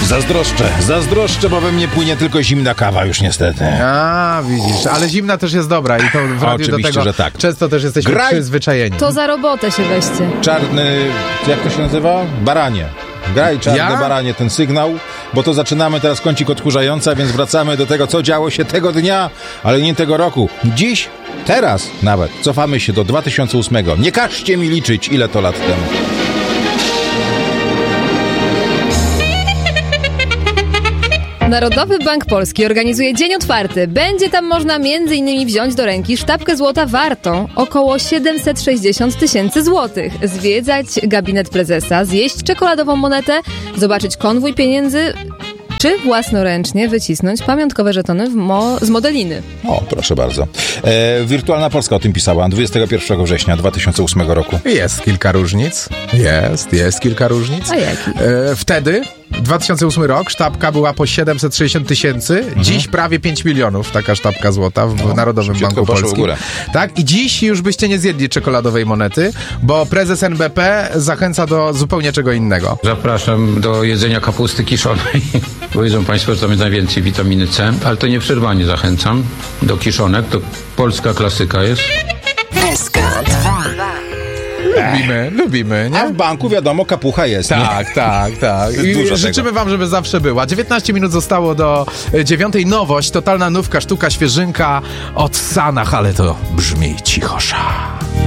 Zazdroszczę, bo we mnie płynie tylko zimna kawa już niestety. A, widzisz, ale zimna też jest dobra i to w radiu do tego że tak. często też jesteśmy przyzwyczajeni. To za robotę się weźcie. Czarny, jak to się nazywa? Baranie. Graj czarny baranie ten sygnał, bo to zaczynamy teraz kącik odkurzająca, więc wracamy do tego, co działo się tego dnia, ale nie tego roku. Dziś, teraz nawet, cofamy się do 2008. Nie każcie mi liczyć, ile to lat temu. Narodowy Bank Polski organizuje Dzień Otwarty. Będzie tam można m.in. wziąć do ręki sztabkę złota wartą około 760 000 złotych, zwiedzać gabinet prezesa, zjeść czekoladową monetę, zobaczyć konwój pieniędzy, czy własnoręcznie wycisnąć pamiątkowe żetony z modeliny. O, proszę bardzo. Wirtualna Polska o tym pisała 21 września 2008 roku. Jest kilka różnic. Jest kilka różnic. A jaki? Wtedy, 2008 rok, sztabka była po 760 000. Dziś prawie 5 milionów taka sztabka złota w Narodowym Banku Polskim. Tak? I dziś już byście nie zjedli czekoladowej monety, bo prezes NBP zachęca do zupełnie czego innego. Zapraszam do jedzenia kapusty kiszonej. Powiedzą Państwo, że tam jest najwięcej witaminy C, ale to nieprzerwanie zachęcam do kiszonek. To polska klasyka jest. Lubimy, nie? A w banku wiadomo, kapucha jest. Tak. I życzymy wam, żeby zawsze była. 19 minut zostało do 9. Nowość, totalna nówka, sztuka, świeżynka od Sanach, ale to brzmi cichosza.